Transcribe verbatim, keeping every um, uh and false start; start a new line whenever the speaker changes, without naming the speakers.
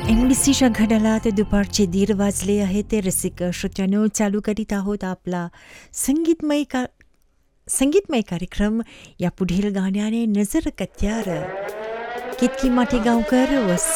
M बी सीच्या घड्याळात दुपारचे दीड वाजले आहे. ते रसिक श्रोत्यानो, चालू करीत आहोत आपला संगीतमय का संगीतमय कार्यक्रम. या पुढील गाण्याने नजर कत्यार केतकी माटेगावकर व